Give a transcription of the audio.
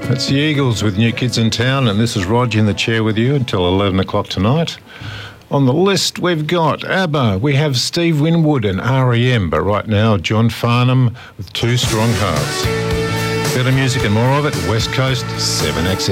It's the Eagles with New Kids in Town, and this is Roger in the chair with you until 11 o'clock tonight. On the list, we've got ABBA, we have Steve Winwood and R.E.M., but right now, John Farnham with Two Strong Hearts. Better music and more of it, West Coast 7XM.